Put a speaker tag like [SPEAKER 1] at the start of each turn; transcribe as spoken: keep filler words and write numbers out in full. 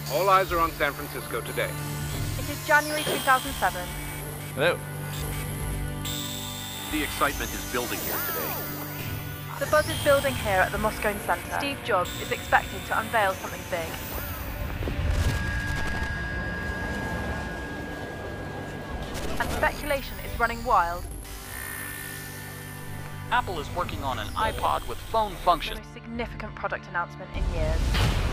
[SPEAKER 1] All eyes are on San Francisco today.
[SPEAKER 2] It is January two thousand seven.
[SPEAKER 3] Hello.
[SPEAKER 4] The excitement is building here today.
[SPEAKER 2] The buzz is building here at the Moscone Center. Steve Jobs is expected to unveil something big. And speculation is running wild.
[SPEAKER 5] Apple is working on an iPod with phone function.
[SPEAKER 2] The most significant product announcement in years.